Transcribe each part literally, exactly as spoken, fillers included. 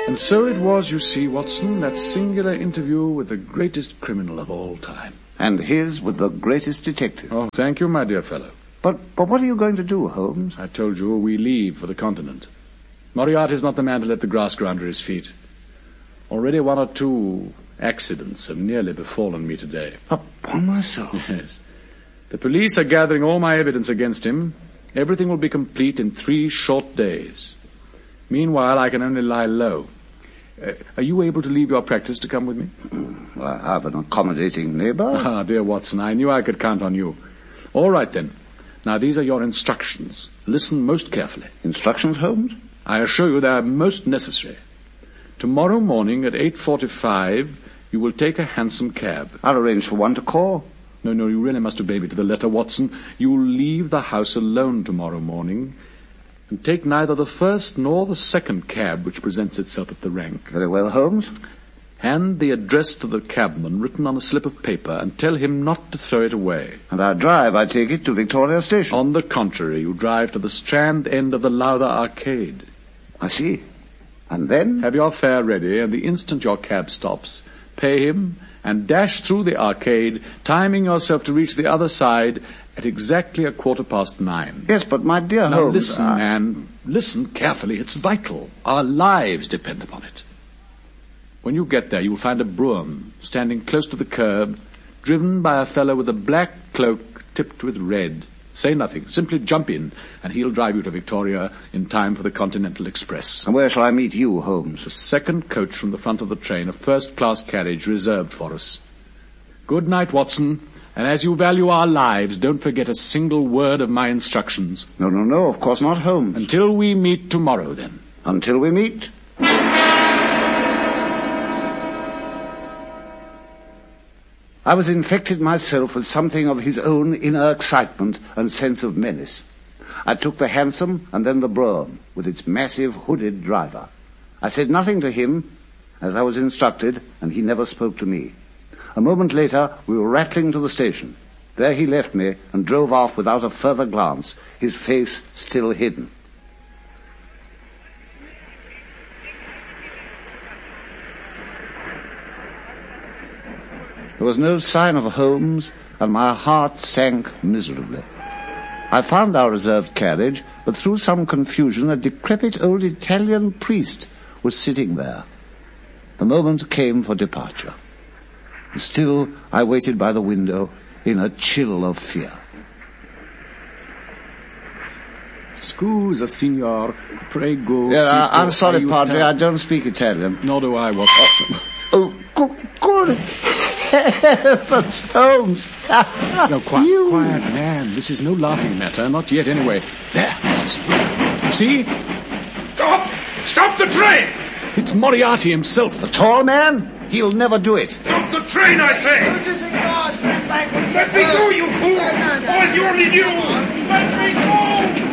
And so it was, you see, Watson, that singular interview with the greatest criminal of all time. And his with the greatest detective. Oh, thank you, my dear fellow. But, but what are you going to do, Holmes? I told you we leave for the continent. Moriarty's not the man to let the grass grow under his feet. Already one or two accidents have nearly befallen me today. Upon my soul. Yes. The police are gathering all my evidence against him. Everything will be complete in three short days. Meanwhile, I can only lie low. Uh, are you able to leave your practice to come with me? Well, I have an accommodating neighbor. Ah, dear Watson, I knew I could count on you. All right, then. Now, these are your instructions. Listen most carefully. Instructions, Holmes? I assure you they are most necessary. Tomorrow morning at eight forty-five, you will take a hansom cab. I'll arrange for one to call. No, no, you really must obey me to the letter, Watson. You will leave the house alone tomorrow morning and take neither the first nor the second cab which presents itself at the rank. Very well, Holmes. Hand the address to the cabman written on a slip of paper and tell him not to throw it away. And I drive, I take it, to Victoria Station. On the contrary, you drive to the Strand end of the Lowther Arcade. I see. And then? Have your fare ready, and the instant your cab stops, pay him and dash through the arcade, timing yourself to reach the other side at exactly a quarter past nine. Yes, but my dear now, Holmes... listen, I... man. Listen carefully. It's vital. Our lives depend upon it. When you get there, you will find a brougham standing close to the curb, driven by a fellow with a black cloak tipped with red. Say nothing. Simply jump in, and he'll drive you to Victoria in time for the Continental Express. And where shall I meet you, Holmes? The second coach from the front of the train, a first-class carriage reserved for us. Good night, Watson. And as you value our lives, don't forget a single word of my instructions. No, no, no, of course not, Holmes. Until we meet tomorrow, then. Until we meet. I was infected myself with something of his own inner excitement and sense of menace. I took the hansom and then the brougham, with its massive hooded driver. I said nothing to him, as I was instructed, and he never spoke to me. A moment later, we were rattling to the station. There he left me and drove off without a further glance, his face still hidden. There was no sign of Holmes, and my heart sank miserably. I found our reserved carriage, but through some confusion a decrepit old Italian priest was sitting there. The moment came for departure. Still, I waited by the window in a chill of fear. Scusa, signor. Prego. Yeah, I, I'm sorry, Padre. I don't speak Italian. Nor do I, Watson. Oh, oh good heavens, Holmes. No, quiet, you. quiet, man. This is no laughing matter. Not yet, anyway. There, it's look. You see? Stop! Stop the train! It's Moriarty himself. The tall man? He'll never do it. Stop the train, I say! Let me go, you fool! All you only knew! Let me go!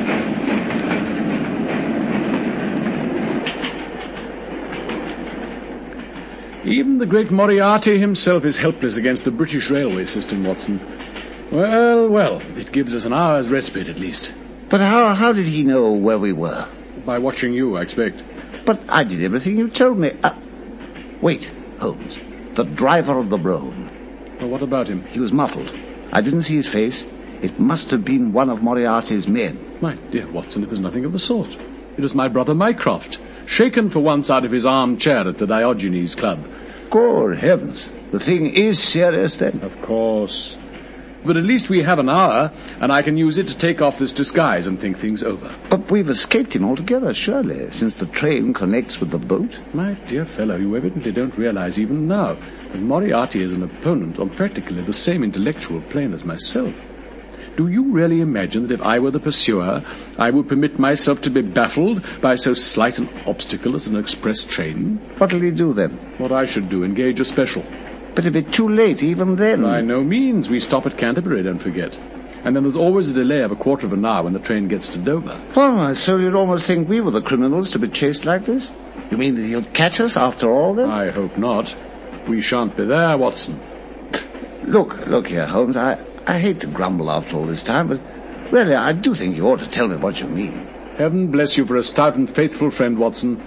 Even the great Moriarty himself is helpless against the British railway system, Watson. Well, well, it gives us an hour's respite at least. But how, how did he know where we were? By watching you, I expect. But I did everything you told me. Uh, wait, Holmes. The driver of the brougham. Well, what about him? He was muffled. I didn't see his face. It must have been one of Moriarty's men. My dear Watson, it was nothing of the sort. It was my brother Mycroft, shaken for once out of his armchair at the Diogenes Club. Good heavens. The thing is serious, then? Of course. But at least we have an hour, and I can use it to take off this disguise and think things over. But we've escaped him altogether, surely, since the train connects with the boat. My dear fellow, you evidently don't realize even now that Moriarty is an opponent on practically the same intellectual plane as myself. Do you really imagine that if I were the pursuer, I would permit myself to be baffled by so slight an obstacle as an express train? What'll he do, then? What I should do, engage a special. But it'll be too late even then. By no means. We stop at Canterbury, don't forget. And then there's always a delay of a quarter of an hour when the train gets to Dover. Oh, so you'd almost think we were the criminals to be chased like this? You mean that he'll catch us after all, then? I hope not. We shan't be there, Watson. Look, look here, Holmes, I, I hate to grumble after all this time, but really, I do think you ought to tell me what you mean. Heaven bless you for a stout and faithful friend, Watson.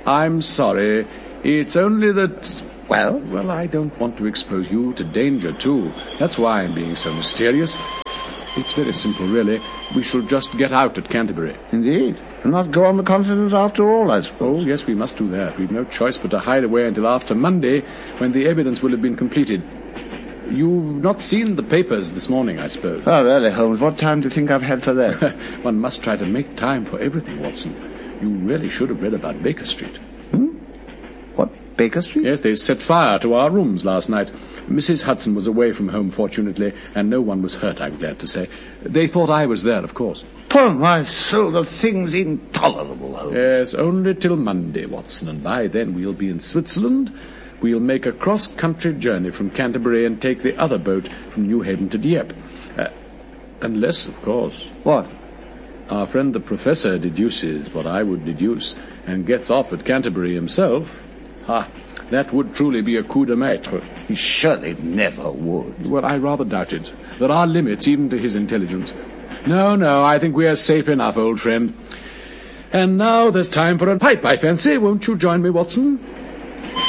I'm sorry. It's only that... Well? Well, I don't want to expose you to danger, too. That's why I'm being so mysterious. It's very simple, really. We shall just get out at Canterbury. Indeed. And not go on the continent after all, I suppose. Oh, yes, we must do that. We've no choice but to hide away until after Monday, when the evidence will have been completed. You've not seen the papers this morning, I suppose. Oh, really, Holmes? What time do you think I've had for that? One must try to make time for everything, Watson. You really should have read about Baker Street. Hmm? What, Baker Street? Yes, they set fire to our rooms last night. Missus Hudson was away from home, fortunately, and no one was hurt, I'm glad to say. They thought I was there, of course. Upon my soul, the thing's intolerable, Holmes. Yes, only till Monday, Watson, and by then we'll be in Switzerland. We'll make a cross-country journey from Canterbury and take the other boat from Newhaven to Dieppe. Uh, unless, of course... What? Our friend the professor deduces what I would deduce and gets off at Canterbury himself. Ah, that would truly be a coup de maître. He surely never would. Well, I rather doubt it. There are limits even to his intelligence. No, no, I think we are safe enough, old friend. And now there's time for a pipe, I fancy. Won't you join me, Watson?